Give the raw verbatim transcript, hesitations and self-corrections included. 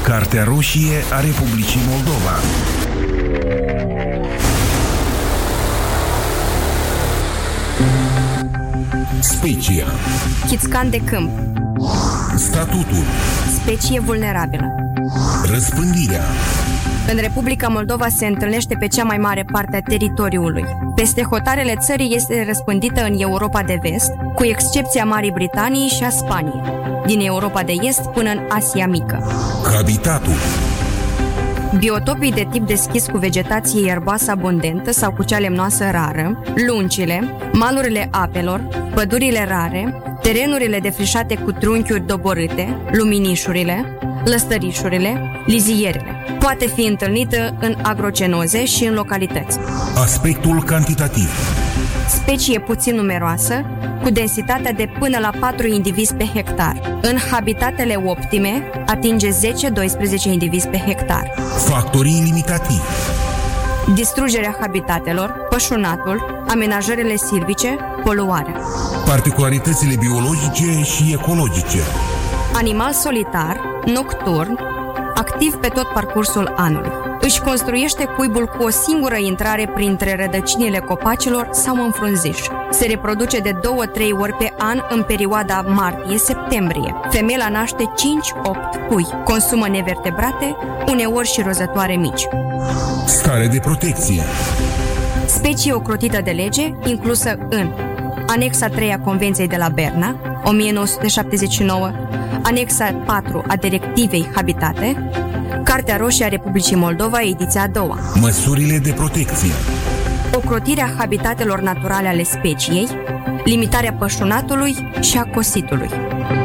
Cartea roșie a Republicii Moldova. Specia. Chițcan de câmp. Statutul. Specie vulnerabilă. Răspândirea. În Republica Moldova se întâlnește pe cea mai mare parte a teritoriului. Peste hotarele țării este răspândită în Europa de Vest, cu excepția Marii Britanii și a Spaniei, din Europa de Est până în Asia Mică. Habitatul. Biotopii de tip deschis cu vegetație ierboasă abundentă sau cu cea lemnoasă rară, luncile, malurile apelor, pădurile rare, terenurile defrișate cu trunchiuri doborâte, luminișurile, lăstărișurile, lizierele. Poate fi întâlnită în agrocenoze și în localități. Aspectul cantitativ. Specie puțin numeroasă, cu densitatea de până la patru indivizi pe hectar. În habitatele optime atinge zece doisprezece indivizi pe hectar. Factorii limitativi. Distrugerea habitatelor, pășunatul, amenajările silvice, poluarea. Particularitățile biologice și ecologice. Animal solitar, nocturn, activ pe tot parcursul anului. Își construiește cuibul cu o singură intrare printre rădăcinile copacilor sau în frunziș. Se reproduce de două-trei ori pe an în perioada martie-septembrie. Femeia naște cinci opt pui. Consumă nevertebrate, uneori și rozătoare mici. Stare de protecție. Specie ocrotită de lege, inclusă în Anexa trei a Convenției de la Berna, o mie nouă sute șaptezeci și nouă, Anexa patru a Directivei Habitate, Cartea roșie a Republicii Moldova, ediția a doua. Măsurile de protecție. Ocrotirea habitatelor naturale ale speciei, limitarea pășunatului și a cositului.